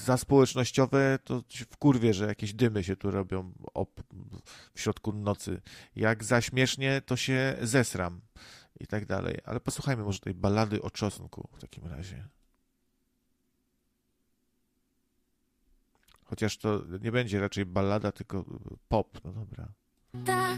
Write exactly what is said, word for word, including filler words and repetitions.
za społecznościowe to się wkurwię, że jakieś dymy się tu robią op, w środku nocy. Jak za śmiesznie, to się zesram i tak dalej. Ale posłuchajmy może tej ballady o czosnku w takim razie. Chociaż to nie będzie raczej ballada, tylko pop. No dobra.